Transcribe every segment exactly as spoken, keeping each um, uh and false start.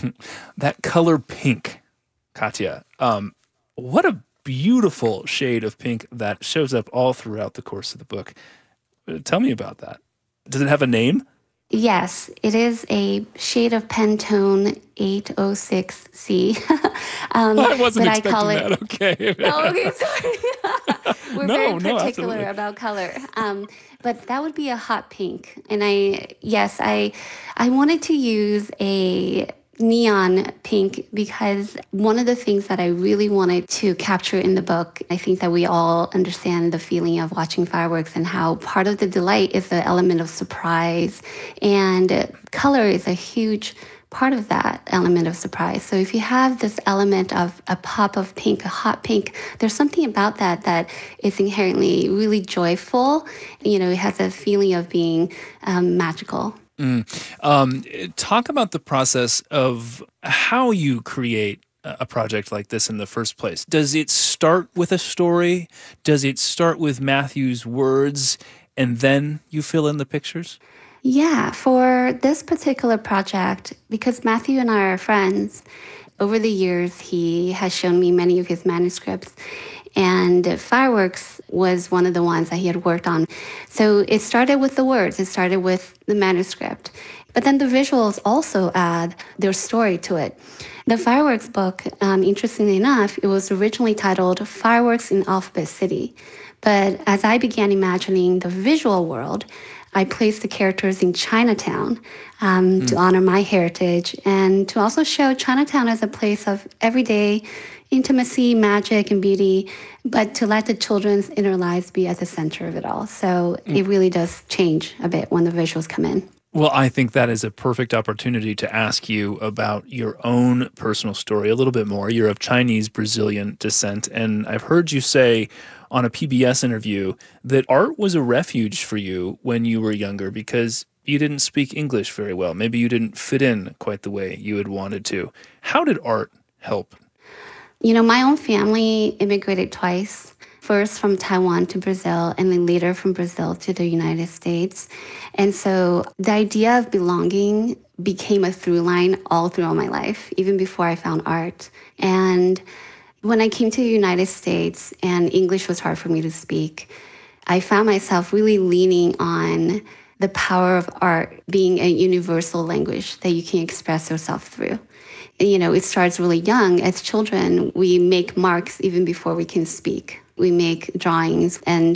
That color pink, Katya. Um, what a beautiful shade of pink that shows up all throughout the course of the book. Uh, Tell me about that. Does it have a name? Yes, it is a shade of Pantone eight oh six C. um, I wasn't but I call expecting it. that. Okay. Oh, okay, sorry. We're very No, no, particular absolutely. about color. Um, but that would be a hot pink. And I, yes, I, I wanted to use a neon pink because one of the things that I really wanted to capture in the book, I think that we all understand the feeling of watching fireworks and how part of the delight is the element of surprise. And color is a huge part of that element of surprise. So if you have this element of a pop of pink, a hot pink, there's something about that that is inherently really joyful. You know, it has a feeling of being um, magical. Um, talk about the process of how you create a a project like this in the first place. Does it start with a story? Does it start with Matthew's words and then you fill in the pictures? Yeah, for this particular project, because Matthew and I are friends, over the years he has shown me many of his manuscripts, and Fireworks was one of the ones that he had worked on. So it started with the words, it started with the manuscript, but then the visuals also add their story to it. The Fireworks book, um, interestingly enough, it was originally titled Fireworks in Alphabet City. But as I began imagining the visual world, I placed the characters in Chinatown um, to honor my heritage and to also show Chinatown as a place of everyday intimacy, magic, and beauty, but to let the children's inner lives be at the center of it all. So it really does change a bit when the visuals come in. Well, I think that is a perfect opportunity to ask you about your own personal story a little bit more. You're of Chinese Brazilian descent, and I've heard you say on a P B S interview that art was a refuge for you when you were younger because you didn't speak English very well. Maybe you didn't fit in quite the way you had wanted to. How did art help? You know, my own family immigrated twice, first from Taiwan to Brazil, and then later from Brazil to the United States. And so the idea of belonging became a through line all throughout my life, even before I found art. And when I came to the United States and English was hard for me to speak, I found myself really leaning on the power of art being a universal language that you can express yourself through. You know, it starts really young. As children, we make marks even before we can speak. We make drawings. And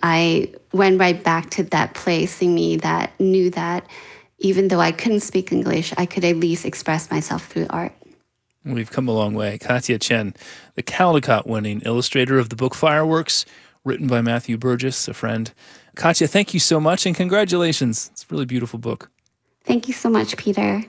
I went right back to that place in me that knew that even though I couldn't speak English, I could at least express myself through art. We've come a long way. Katya Chen, the Caldecott winning illustrator of the book Fireworks, written by Matthew Burgess, a friend. Katya, thank you so much and congratulations. It's a really beautiful book. Thank you so much, Peter.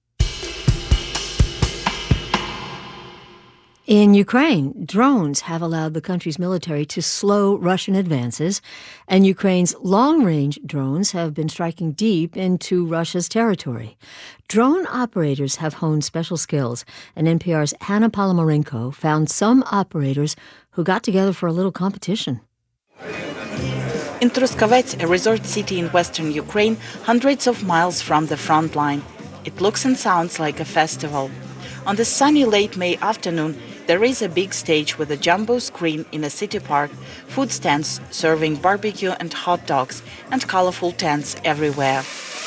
In Ukraine, drones have allowed the country's military to slow Russian advances, and Ukraine's long-range drones have been striking deep into Russia's territory. Drone operators have honed special skills, and N P R's Hannah Polomarenko found some operators who got together for a little competition. In Truskavets, a resort city in western Ukraine, hundreds of miles from the front line. It looks and sounds like a festival. On this sunny late May afternoon, there is a big stage with a jumbo screen in a city park, food stands serving barbecue and hot dogs, and colorful tents everywhere.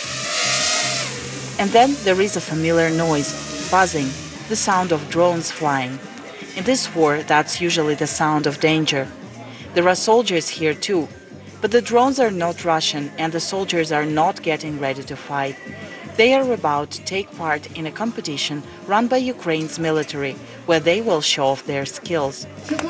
And then there is a familiar noise, buzzing, the sound of drones flying. In this war, that's usually the sound of danger. There are soldiers here too, but the drones are not Russian and the soldiers are not getting ready to fight. They are about to take part in a competition run by Ukraine's military, where they will show off their skills.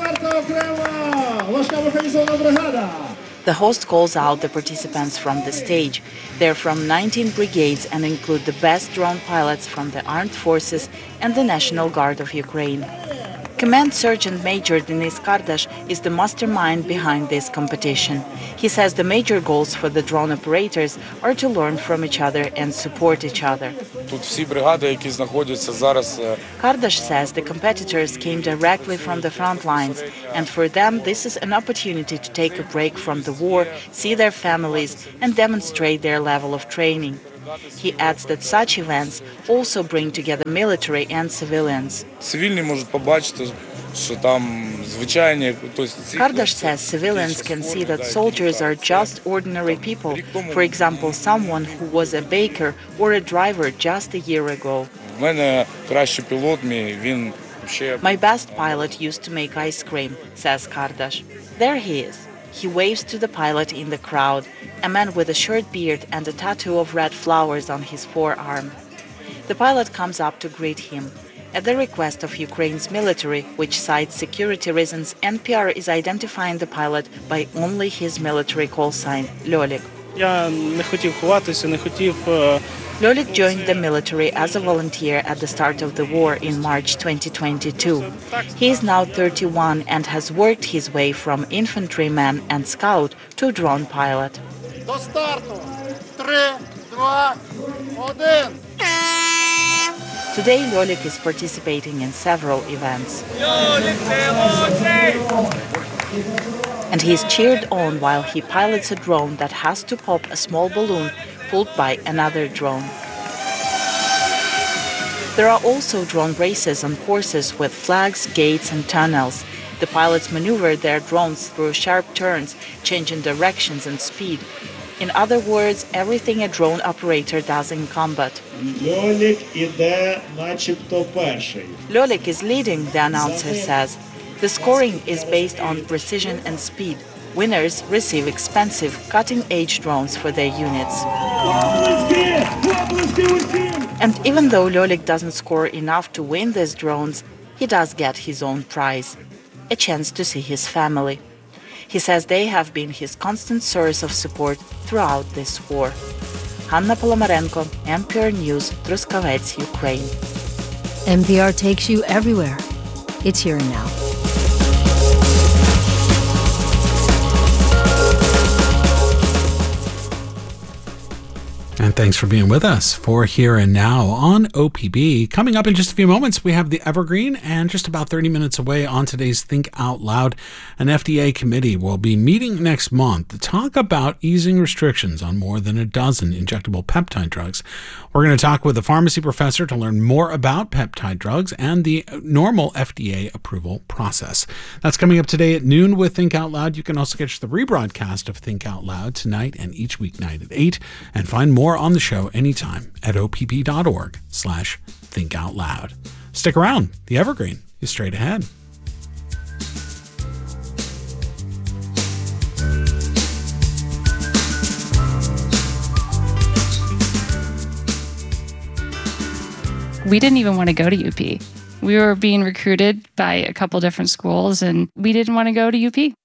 The host calls out the participants from the stage. They're from nineteen brigades and include the best drone pilots from the armed forces and the National Guard of Ukraine. Command Sergeant Major Denis Kardash is the mastermind behind this competition. He says the major goals for the drone operators are to learn from each other and support each other. Kardash says the competitors came directly from the front lines, and for them this is an opportunity to take a break from the war, see their families, and demonstrate their level of training. He adds that such events also bring together military and civilians. Kardash says civilians can see that soldiers are just ordinary people, for example, someone who was a baker or a driver just a year ago. My best pilot used to make ice cream, says Kardash. There he is. He waves to the pilot in the crowd, a man with a short beard and a tattoo of red flowers on his forearm. The pilot comes up to greet him. At the request of Ukraine's military, which cites security reasons, N P R is identifying the pilot by only his military call sign, Lyolik. Lyolik joined the military as a volunteer at the start of the war in March twenty twenty-two. He is now thirty-one and has worked his way from infantryman and scout to drone pilot. Today, Lyolik is participating in several events. And he is cheered on while he pilots a drone that has to pop a small balloon pulled by another drone. There are also drone races on courses with flags, gates, and tunnels. The pilots maneuver their drones through sharp turns, changing directions and speed. In other words, everything a drone operator does in combat. Lyolik is leading, the announcer says. The scoring is based on precision and speed. Winners receive expensive, cutting-edge drones for their units. And even though Lyolik doesn't score enough to win these drones, he does get his own prize, a chance to see his family. He says they have been his constant source of support throughout this war. Hanna Polomarenko, N P R News, Truskavets, Ukraine. N P R takes you everywhere. It's here and now. And thanks for being with us for Here and Now on O P B. Coming up in just a few moments, we have the Evergreen, and just about thirty minutes away on today's Think Out Loud, an F D A committee will be meeting next month to talk about easing restrictions on more than a dozen injectable peptide drugs. We're going to talk with a pharmacy professor to learn more about peptide drugs and the normal F D A approval process. That's coming up today at noon with Think Out Loud. You can also catch the rebroadcast of Think Out Loud tonight and each weeknight at eight, and find more on the show anytime at opp.org slash think out loud. Stick around. The Evergreen is straight ahead. We didn't even want to go to U P. We were being recruited by a couple different schools, and we didn't want to go to U P.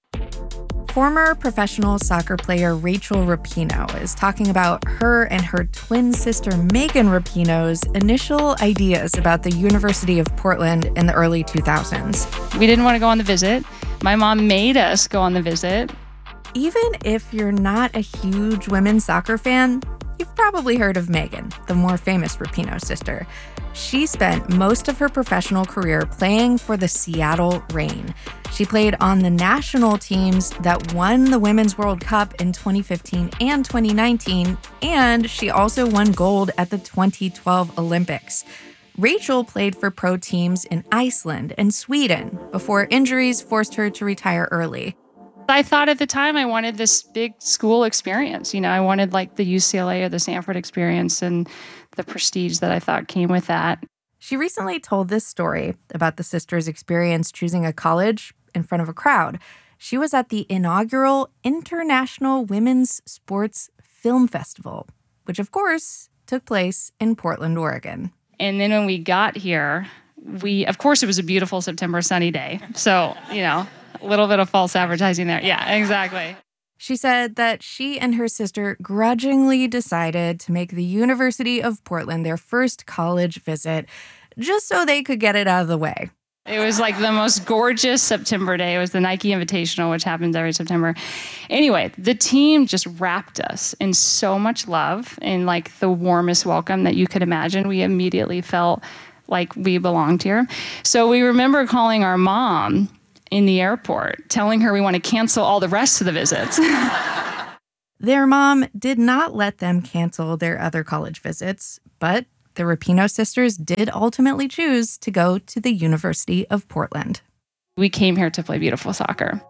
Former professional soccer player Rachel Rapinoe is talking about her and her twin sister Megan Rapinoe's initial ideas about the University of Portland in the early two thousands. We didn't want to go on the visit. My mom made us go on the visit. Even if you're not a huge women's soccer fan, you've probably heard of Megan, the more famous Rapinoe sister. She spent most of her professional career playing for the Seattle Reign. She played on the national teams that won the Women's World Cup in twenty fifteen and twenty nineteen, and she also won gold at the twenty twelve Olympics. Rachel played for pro teams in Iceland and Sweden before injuries forced her to retire early. I thought at the time I wanted this big school experience. You know, I wanted like the U C L A or the Stanford experience and the prestige that I thought came with that. She recently told this story about the sisters' experience choosing a college in front of a crowd. She was at the inaugural International Women's Sports Film Festival, which of course took place in Portland, Oregon. And then when we got here, we, of course, it was a beautiful September sunny day. So, you know, a little bit of false advertising there. Yeah, exactly. She said that she and her sister grudgingly decided to make the University of Portland their first college visit, just so they could get it out of the way. It was like the most gorgeous September day. It was the Nike Invitational, which happens every September. Anyway, the team just wrapped us in so much love and like the warmest welcome that you could imagine. We immediately felt like we belonged here. So we remember calling our mom in the airport, telling her we want to cancel all the rest of the visits. Their mom did not let them cancel their other college visits, but the Rapinoe sisters did ultimately choose to go to the University of Portland. We came here to play beautiful soccer.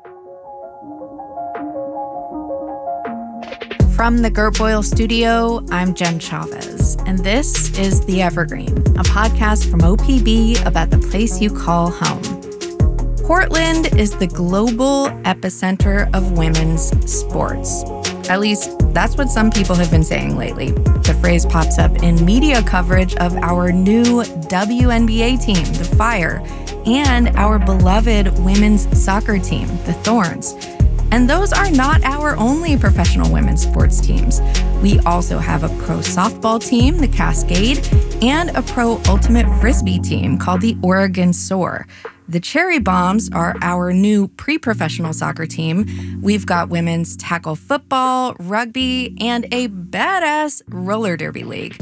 From the Gert Boyle studio, I'm Jen Chavez, and this is The Evergreen, a podcast from O P B about the place you call home. Portland is the global epicenter of women's sports. At least, that's what some people have been saying lately. The phrase pops up in media coverage of our new W N B A team, the Fire, and our beloved women's soccer team, the Thorns. And those are not our only professional women's sports teams. We also have a pro softball team, the Cascade, and a pro ultimate frisbee team called the Oregon Soar. The Cherry Bombs are our new pre-professional soccer team. We've got women's tackle football, rugby, and a badass roller derby league.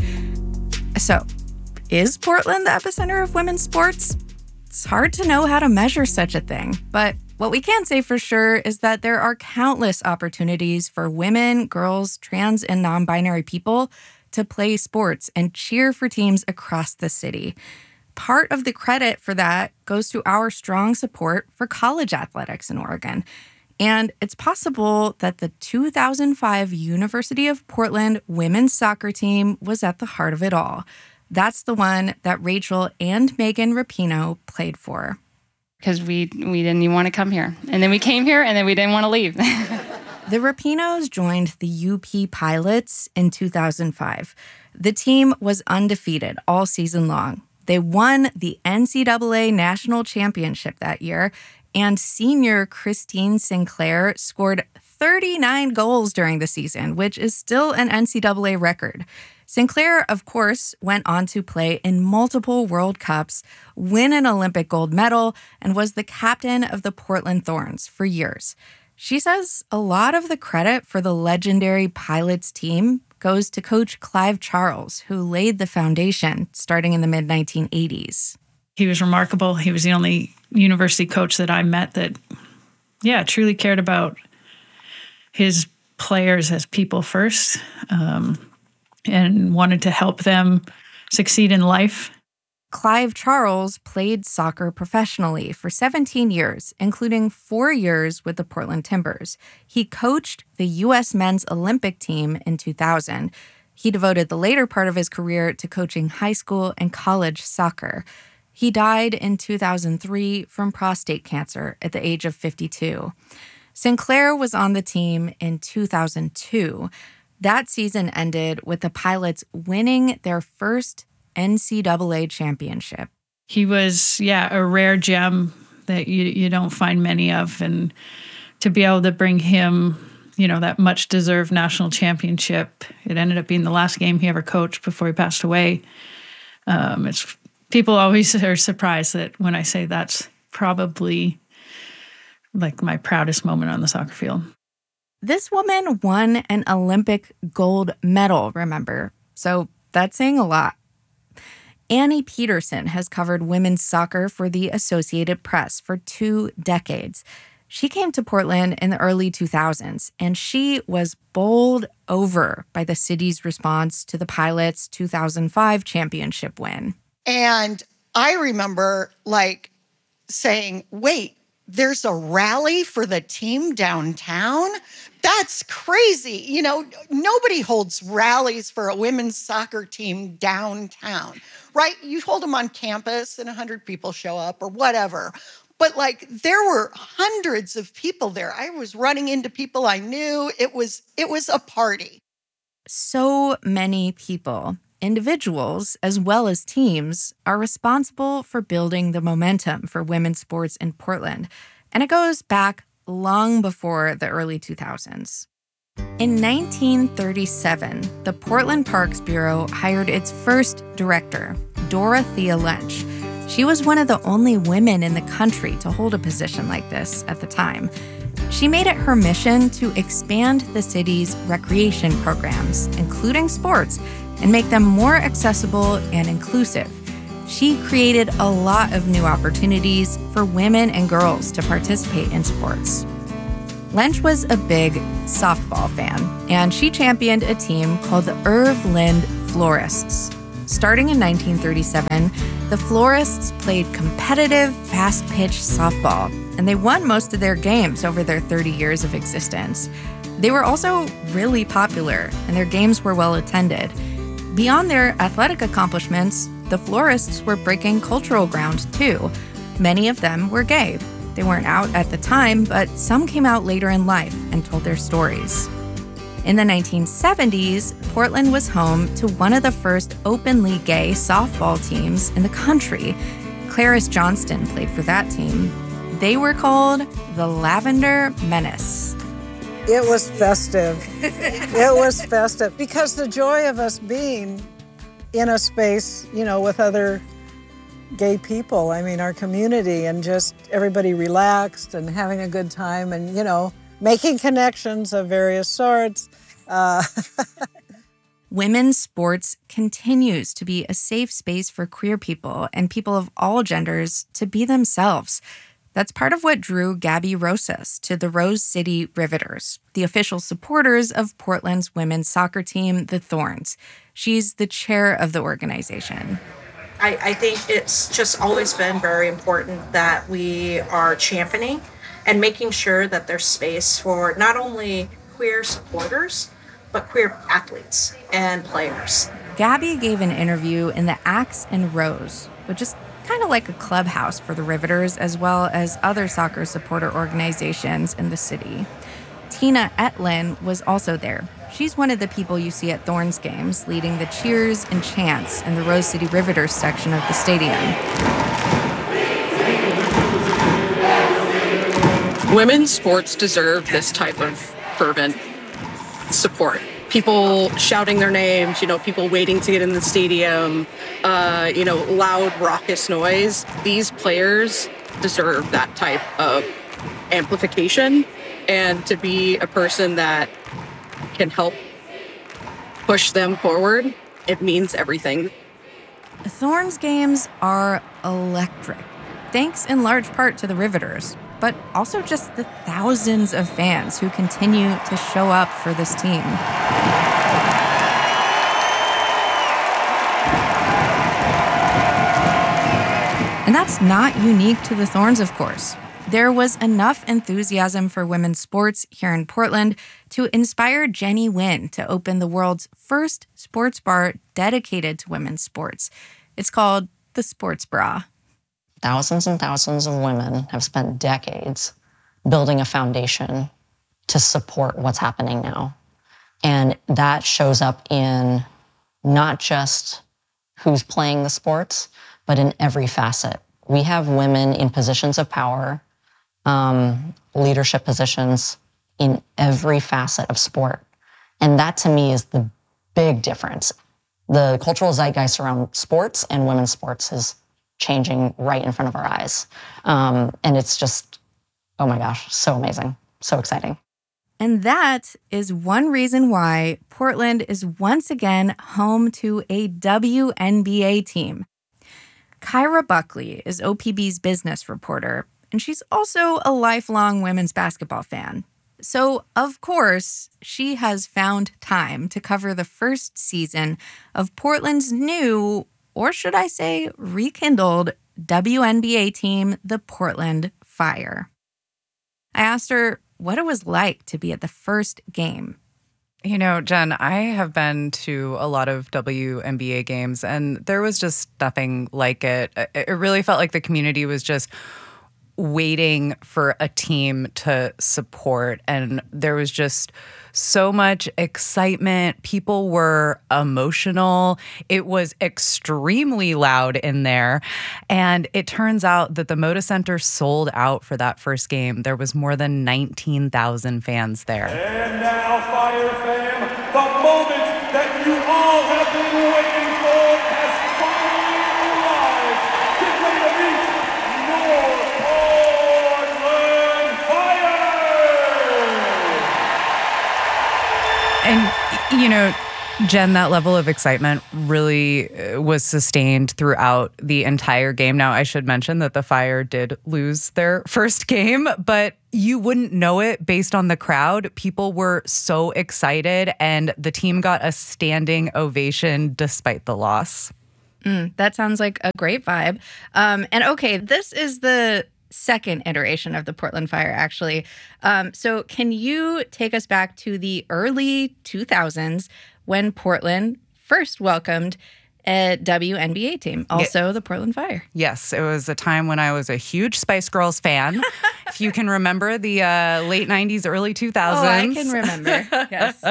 So, is Portland the epicenter of women's sports? It's hard to know how to measure such a thing, but what we can say for sure is that there are countless opportunities for women, girls, trans, and non-binary people to play sports and cheer for teams across the city. Part of the credit for that goes to our strong support for college athletics in Oregon. And it's possible that the two thousand five University of Portland women's soccer team was at the heart of it all. That's the one that Rachel and Megan Rapinoe played for. Because we we didn't even want to come here. And then we came here, and then we didn't want to leave. The Rapinoes joined the U P Pilots in two thousand five. The team was undefeated all season long. They won the N C double A National Championship that year, and senior Christine Sinclair scored thirty-nine goals during the season, which is still an N C double A record. Sinclair, of course, went on to play in multiple World Cups, win an Olympic gold medal, and was the captain of the Portland Thorns for years. She says a lot of the credit for the legendary Pilots team goes to Coach Clive Charles, who laid the foundation starting in the mid nineteen eighties. He was remarkable. He was the only university coach that I met that, yeah, truly cared about his players as people first. Um, and wanted to help them succeed in life. Clive Charles played soccer professionally for seventeen years, including four years with the Portland Timbers. He coached the U S men's Olympic team in two thousand. He devoted the later part of his career to coaching high school and college soccer. He died in two thousand three from prostate cancer at the age of fifty-two. Sinclair was on the team in two thousand two. That season ended with the Pilots winning their first N C double A championship. He was, yeah, a rare gem that you you don't find many of. And to be able to bring him, you know, that much-deserved national championship, it ended up being the last game he ever coached before he passed away. Um, it's people always are surprised that when I say that's probably like my proudest moment on the soccer field. This woman won an Olympic gold medal, remember? So that's saying a lot. Annie Peterson has covered women's soccer for the Associated Press for two decades. She came to Portland in the early two thousands, and she was bowled over by the city's response to the Pilots' two thousand five championship win. And I remember, like, saying, wait, there's a rally for the team downtown? That's crazy. You know, nobody holds rallies for a women's soccer team downtown, right? You hold them on campus and one hundred people show up or whatever. But like there were hundreds of people there. I was running into people I knew. It was it was a party. So many people, individuals as well as teams, are responsible for building the momentum for women's sports in Portland. And it goes back long before the early two thousands. In nineteen thirty-seven, the Portland Parks Bureau hired its first director, Dorothea Lynch. She was one of the only women in the country to hold a position like this at the time. She made it her mission to expand the city's recreation programs, including sports, and make them more accessible and inclusive. She created a lot of new opportunities for women and girls to participate in sports. Lench was a big softball fan, and she championed a team called the Irv Lind Florists. Starting in nineteen thirty-seven, the Florists played competitive, fast-pitch softball, and they won most of their games over their thirty years of existence. They were also really popular, and their games were well attended. Beyond their athletic accomplishments, the Florists were breaking cultural ground, too. Many of them were gay. They weren't out at the time, but some came out later in life and told their stories. In the nineteen seventies, Portland was home to one of the first openly gay softball teams in the country. Clarice Johnston played for that team. They were called the Lavender Menace. It was festive. It was festive because the joy of us being in a space, you know, with other gay people, I mean, our community, and just everybody relaxed and having a good time and, you know, making connections of various sorts. Uh, Women's sports continues to be a safe space for queer people and people of all genders to be themselves. That's part of what drew Gabby Rosas to the Rose City Riveters, the official supporters of Portland's women's soccer team, the Thorns. She's the chair of the organization. I, I think it's just always been very important that we are championing and making sure that there's space for not only queer supporters, but queer athletes and players. Gabby gave an interview in the Axe and Rose, which is kind of like a clubhouse for the Riveters, as well as other soccer supporter organizations in the city. Tina Etlin was also there. She's one of the people you see at Thorns games, leading the cheers and chants in the Rose City Riveters section of the stadium. Women's sports deserve this type of fervent support. People shouting their names, you know, people waiting to get in the stadium, uh, you know, loud, raucous noise. These players deserve that type of amplification, and to be a person that can help push them forward, it means everything. Thorns games are electric, thanks in large part to the Riveters, but also just the thousands of fans who continue to show up for this team. And that's not unique to the Thorns, of course. There was enough enthusiasm for women's sports here in Portland to inspire Jenny Wynn to open the world's first sports bar dedicated to women's sports. It's called the Sports Bra. Thousands and thousands of women have spent decades building a foundation to support what's happening now. And that shows up in not just who's playing the sports, but in every facet. We have women in positions of power, um, leadership positions in every facet of sport. And that to me is the big difference. The cultural zeitgeist around sports and women's sports is changing right in front of our eyes. Um, and it's just, oh my gosh, so amazing, so exciting. And that is one reason why Portland is once again home to a W N B A team. Kyra Buckley is O P B's business reporter, and she's also a lifelong women's basketball fan. So, of course, she has found time to cover the first season of Portland's new, or should I say rekindled, W N B A team, the Portland Fire. I asked her what it was like to be at the first game. You know, Jen, I have been to a lot of W N B A games, and there was just nothing like it. It really felt like the community was just waiting for a team to support, and there was just so much excitement. People were emotional. It was extremely loud in there, and it turns out that the Moda Center sold out for that first game. There was more than nineteen thousand fans there. And now, Fire fam, the moment that you all have been waiting for has finally arrived. Get ready to meet North Portland Fire! And, you know, Jen, that level of excitement really was sustained throughout the entire game. Now, I should mention that the Fire did lose their first game, but you wouldn't know it based on the crowd. People were so excited, and the team got a standing ovation despite the loss. Mm, that sounds like a great vibe. Um, and okay, this is the second iteration of the Portland Fire, actually. Um, so can you take us back to the early two thousands when Portland first welcomed a W N B A team, also yeah. the Portland Fire? Yes, it was a time when I was a huge Spice Girls fan. If you can remember the uh, late nineties, early two thousands. Oh, I can remember, yes.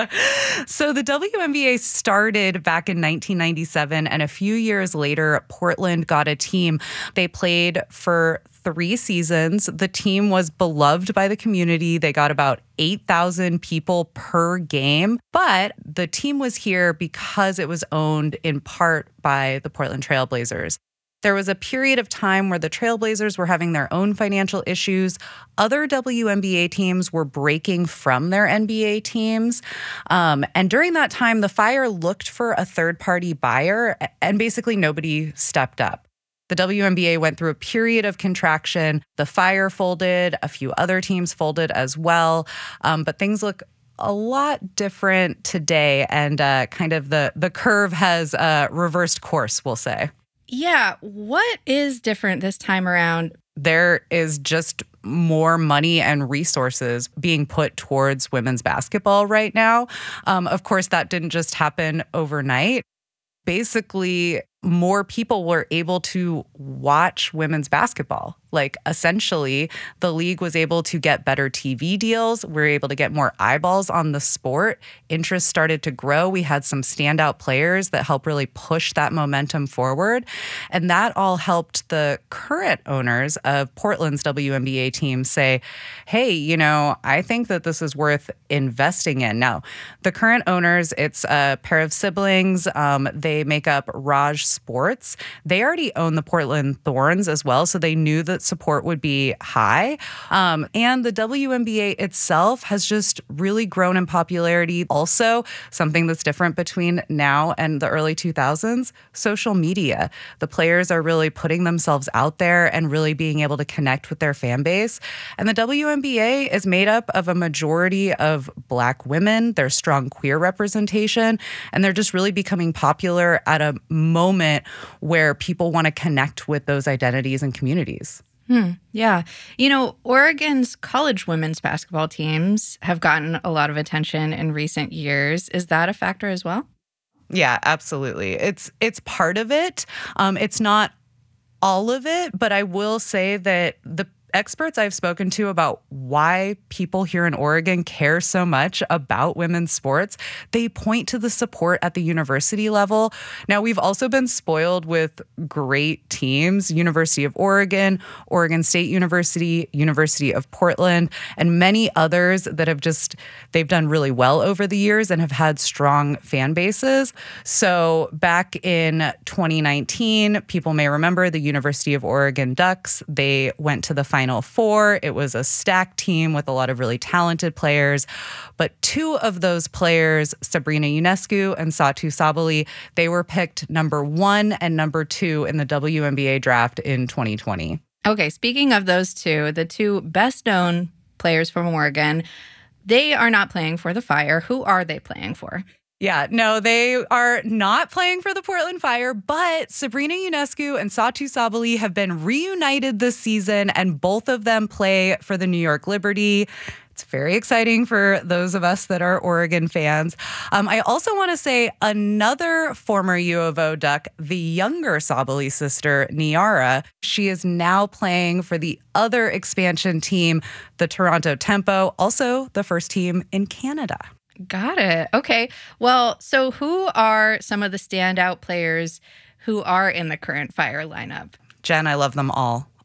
So the W N B A started back in nineteen ninety-seven, and a few years later, Portland got a team. They played for three seasons. The team was beloved by the community. They got about eight thousand people per game, but the team was here because it was owned in part by the Portland Trail Blazers. There was a period of time where the Trailblazers were having their own financial issues. Other W N B A teams were breaking from their N B A teams. Um, and during that time, the Fire looked for a third-party buyer, and basically nobody stepped up. The W N B A went through a period of contraction. The Fire folded. A few other teams folded as well. Um, but things look a lot different today, and uh, kind of the, the curve has uh, reversed course, we'll say. Yeah, what is different this time around? There is just more money and resources being put towards women's basketball right now. Um, of course, that didn't just happen overnight. Basically, more people were able to watch women's basketball. Like, essentially, the league was able to get better T V deals. We were able to get more eyeballs on the sport. Interest started to grow. We had some standout players that helped really push that momentum forward. And that all helped the current owners of Portland's W N B A team say, hey, you know, I think that this is worth investing in. Now, the current owners, it's a pair of siblings. Um, they make up Raj Sports. They already own the Portland Thorns as well, so they knew that support would be high. Um, and the W N B A itself has just really grown in popularity. Also, something that's different between now and the early two thousands, social media. The players are really putting themselves out there and really being able to connect with their fan base. And the W N B A is made up of a majority of Black women. There's strong queer representation, and they're just really becoming popular at a moment where people want to connect with those identities and communities. Hmm, yeah. You know, Oregon's college women's basketball teams have gotten a lot of attention in recent years. Is that a factor as well? Yeah, absolutely. It's it's part of it. Um, it's not all of it, but I will say that the experts I've spoken to about why people here in Oregon care so much about women's sports, they point to the support at the university level. Now, we've also been spoiled with great teams, University of Oregon, Oregon State University, University of Portland, and many others that have just, they've done really well over the years and have had strong fan bases. So back in twenty nineteen, people may remember the University of Oregon Ducks. They went to the final Final Four. It was a stacked team with a lot of really talented players. But two of those players, Sabrina Ionescu and Satu Sabally, they were picked number one and number two in the W N B A draft in twenty twenty. Okay, speaking of those two, the two best known players from Oregon, they are not playing for the Fire. Who are they playing for? Yeah, no, they are not playing for the Portland Fire, but Sabrina Ionescu and Satu Sabally have been reunited this season, and both of them play for the New York Liberty. It's very exciting for those of us that are Oregon fans. Um, I also want to say another former U of O Duck, the younger Sabally sister, Niara, she is now playing for the other expansion team, the Toronto Tempo, also the first team in Canada. Got it. Okay. Well, so who are some of the standout players who are in the current Fire lineup? Jen, I love them all.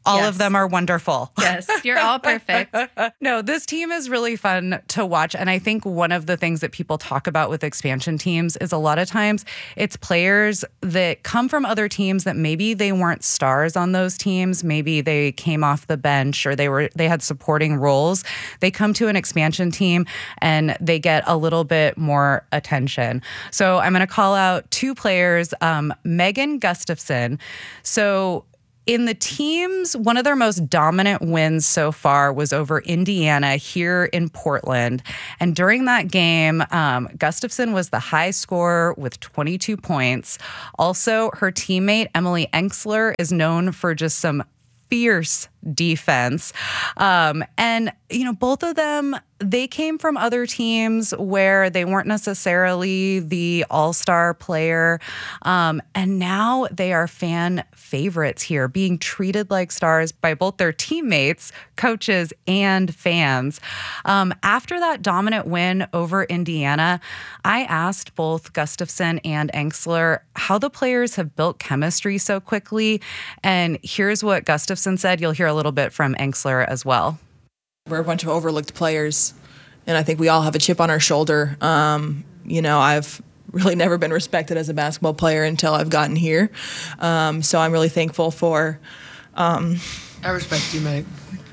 All Yes. of them are wonderful. Yes, you're all perfect. No, this team is really fun to watch. And I think one of the things that people talk about with expansion teams is a lot of times it's players that come from other teams that maybe they weren't stars on those teams. Maybe they came off the bench or they were they had supporting roles. They come to an expansion team and they get a little bit more attention. So I'm going to call out two players, um, Megan Gustafson. So in the teams, one of their most dominant wins so far was over Indiana here in Portland. And during that game, um, Gustafson was the high scorer with twenty-two points. Also, her teammate, Emily Enxler, is known for just some fierce defense. Um, and, you know, both of them, they came from other teams where they weren't necessarily the all-star player. Um, and now they are fan favorites here, being treated like stars by both their teammates, coaches, and fans. Um, after that dominant win over Indiana, I asked both Gustafson and Enxler how the players have built chemistry so quickly. And here's what Gustafson said. You'll hear a little bit from Enxler as well. We're a bunch of overlooked players, and I think we all have a chip on our shoulder. Um, you know, I've really never been respected as a basketball player until I've gotten here. Um, so I'm really thankful for... Um, I respect you, Meg.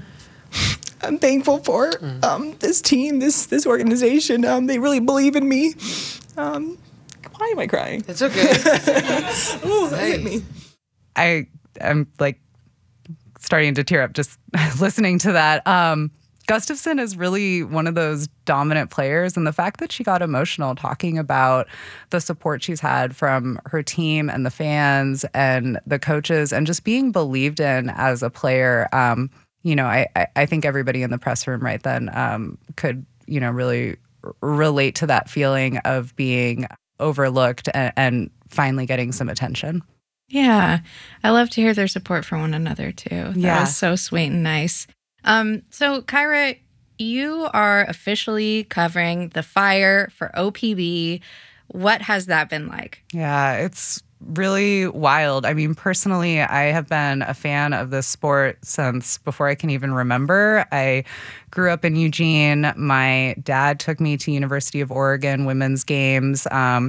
I'm thankful for um, this team, this this organization. Um, they really believe in me. Um, why am I crying? It's okay. Ooh, that Hey. hit me. I am like starting to tear up just listening to that. Um, Gustafson is really one of those dominant players, and the fact that she got emotional talking about the support she's had from her team and the fans and the coaches and just being believed in as a player, um, you know, I, I, I think everybody in the press room right then um, could, you know, really r- relate to that feeling of being overlooked and, and finally getting some attention. Yeah, I love to hear their support for one another too. That Yeah. was so sweet and nice. Um, so Kyra, you are officially covering the Fire for O P B. What has that been like? Yeah, it's really wild. I mean, personally, I have been a fan of this sport since before I can even remember. I grew up in Eugene. My dad took me to University of Oregon women's games. Um,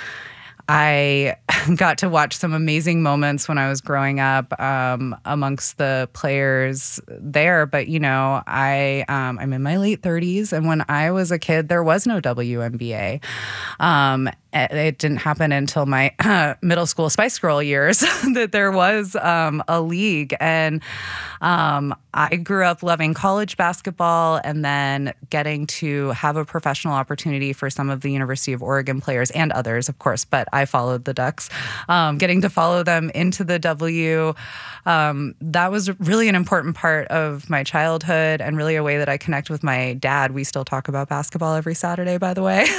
I got to watch some amazing moments when I was growing up um, amongst the players there. But, you know, I, um, I'm in my late thirties. And when I was a kid, there was no W N B A. Um, it didn't happen until my uh, middle school Spice Girl years that there was um, a league. And um, I grew up loving college basketball and then getting to have a professional opportunity for some of the University of Oregon players and others, of course, but I followed the Ducks. Um, getting to follow them into the W, um, that was really an important part of my childhood and really a way that I connect with my dad. We still talk about basketball every Saturday, by the way.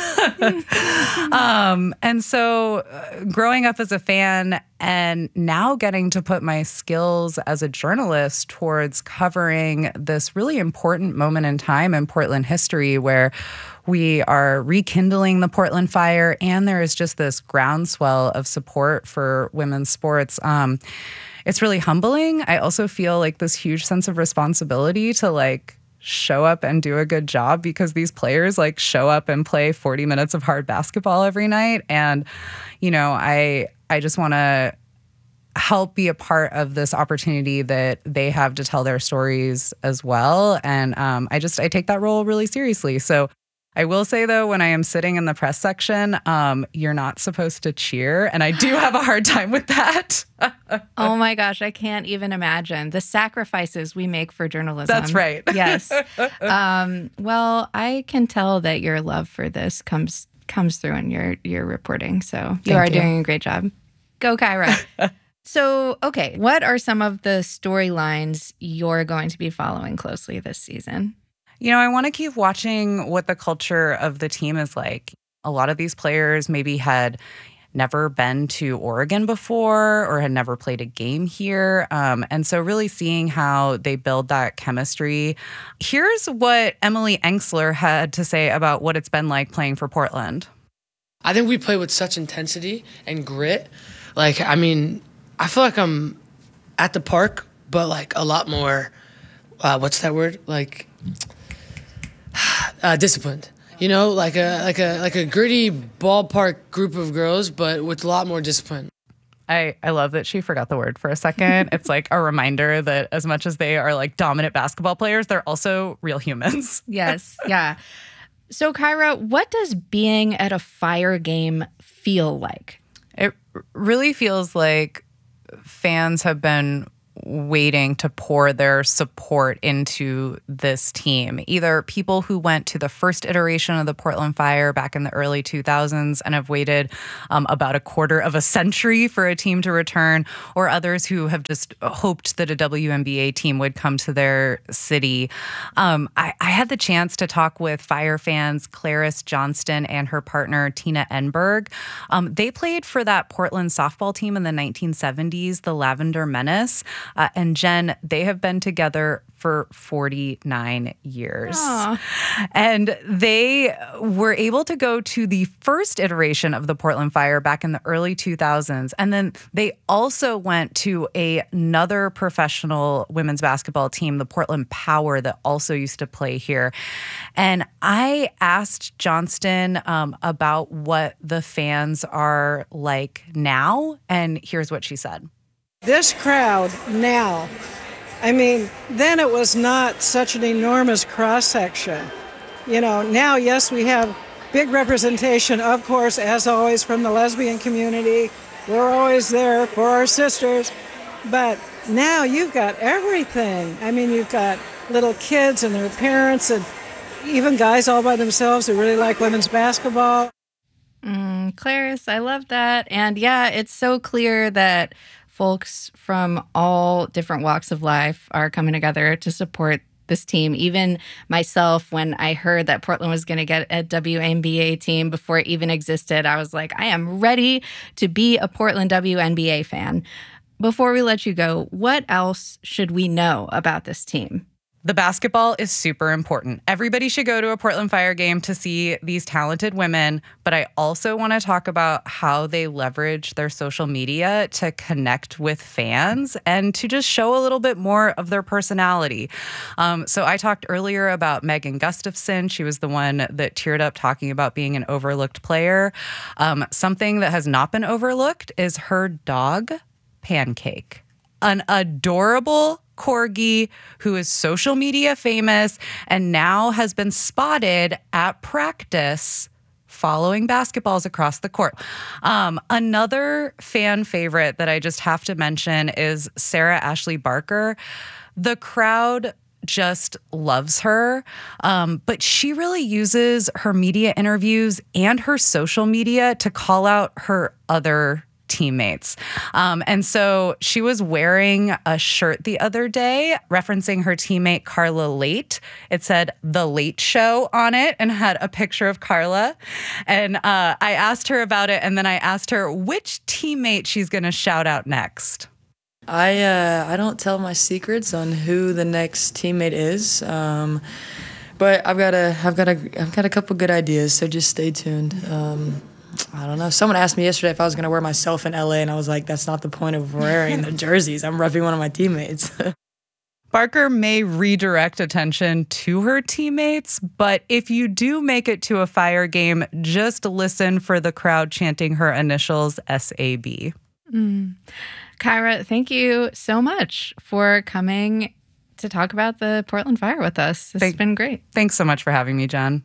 um, and so uh, growing up as a fan and now getting to put my skills as a journalist towards covering this really important moment in time in Portland history where we are rekindling the Portland Fire and there is just this groundswell of support for women's sports. Um, it's really humbling. I also feel like this huge sense of responsibility to like show up and do a good job because these players like show up and play forty minutes of hard basketball every night. And, you know, I I just want to help be a part of this opportunity that they have to tell their stories as well. And um, I just, I take that role really seriously. So I will say, though, when I am sitting in the press section, um, you're not supposed to cheer. And I do have a hard time with that. Oh, my gosh. I can't even imagine the sacrifices we make for journalism. That's right. Yes. Um, well, I can tell that your love for this comes comes through in your, your reporting. So you Thank are you. doing a great job. Go, Kyra. So, okay, what are some of the storylines you're going to be following closely this season? You know, I want to keep watching what the culture of the team is like. A lot of these players maybe had never been to Oregon before or had never played a game here. Um, and so really seeing how they build that chemistry. Here's what Emily Enxler had to say about what it's been like playing for Portland. I think we play with such intensity and grit. Like, I mean, I feel like I'm at the park but like a lot more, uh, what's that word? Like uh, disciplined. You know, like a like a like a gritty ballpark group of girls, but with a lot more discipline. I, I love that she forgot the word for a second. It's like a reminder that as much as they are like dominant basketball players, they're also real humans. Yes, yeah. So, Kyra, what does being at a Fire game feel like? It really feels like fans have been waiting to pour their support into this team. Either people who went to the first iteration of the Portland Fire back in the early two thousands and have waited um, about a quarter of a century for a team to return, or others who have just hoped that a W N B A team would come to their city. Um, I, I had the chance to talk with Fire fans Clarice Johnston and her partner Tina Enberg. Um, they played for that Portland softball team in the nineteen seventies, the Lavender Menace. Uh, and Jen, they have been together for forty-nine years. Aww. And they were able to go to the first iteration of the Portland Fire back in the early two thousands. And then they also went to a, another professional women's basketball team, the Portland Power, that also used to play here. And I asked Johnston um, about what the fans are like now. And here's what she said. This crowd now, I mean, then it was not such an enormous cross-section. You know, now, yes, we have big representation, of course, as always, from the lesbian community. We're always there for our sisters. But now you've got everything. I mean, you've got little kids and their parents and even guys all by themselves who really like women's basketball. Mm, Clarice, I love that. And yeah, it's so clear that folks from all different walks of life are coming together to support this team. Even myself, when I heard that Portland was going to get a W N B A team before it even existed, I was like, I am ready to be a Portland W N B A fan. Before we let you go, what else should we know about this team? The basketball is super important. Everybody should go to a Portland Fire game to see these talented women, but I also want to talk about how they leverage their social media to connect with fans and to just show a little bit more of their personality. Um, so I talked earlier about Megan Gustafson. She was the one that teared up talking about being an overlooked player. Um, something that has not been overlooked is her dog, Pancake, an adorable corgi who is social media famous and now has been spotted at practice following basketballs across the court. Um, another fan favorite that I just have to mention is Sarah Ashley Barker. The crowd just loves her, um, but she really uses her media interviews and her social media to call out her other teammates. Um, and so she was wearing a shirt the other day referencing her teammate Carla Late. It said The Late Show on it and had a picture of Carla. And uh, I asked her about it, and then I asked her which teammate she's going to shout out next. I uh, I don't tell my secrets on who the next teammate is, um, but I've got a I've got a I've got a couple good ideas. So just stay tuned. Um, I don't know. Someone asked me yesterday if I was going to wear myself in L A, and I was like, that's not the point of wearing the jerseys. I'm repping one of my teammates. Barker may redirect attention to her teammates, but if you do make it to a Fire game, just listen for the crowd chanting her initials, S A B. Mm. Kyra, thank you so much for coming to talk about the Portland Fire with us. This Thank, has been great. Thanks so much for having me, Jen.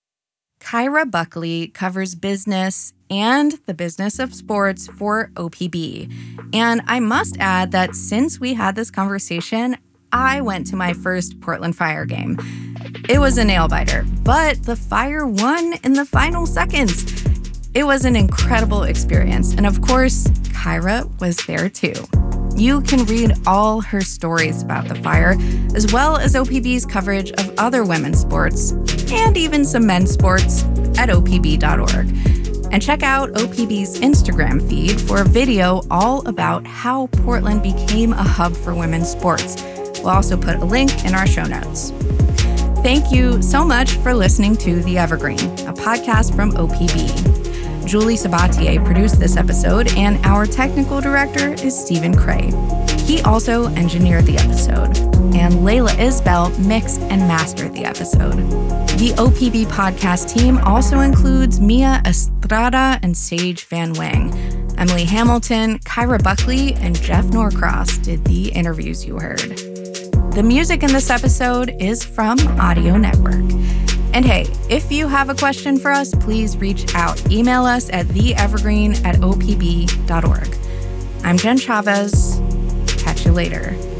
Kyra Buckley covers business and the business of sports for O P B. And I must add that since we had this conversation, I went to my first Portland Fire game. It was a nail-biter, but the Fire won in the final seconds. It was an incredible experience. And of course, Kyra was there too. You can read all her stories about the Fire, as well as O P B's coverage of other women's sports, and even some men's sports, at O P B dot org. And check out O P B's Instagram feed for a video all about how Portland became a hub for women's sports. We'll also put a link in our show notes. Thank you so much for listening to The Evergreen, a podcast from O P B. Julie Sabatier produced this episode, and our technical director is Stephen Cray. He also engineered the episode, and Layla Isbell mixed and mastered the episode. The O P B podcast team also includes Mia Estrada and Sage Van Wang. Emily Hamilton, Kyra Buckley, and Jeff Norcross did the interviews you heard. The music in this episode is from Audio Network. And hey, if you have a question for us, please reach out. Email us at theevergreen at o p b dot org. I'm Jen Chavez. Catch you later.